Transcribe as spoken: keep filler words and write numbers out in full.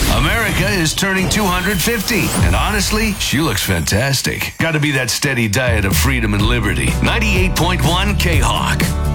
America is turning two hundred fifty, and honestly, she looks fantastic. Got to be that steady diet of freedom and liberty. ninety-eight point one K-Hawk.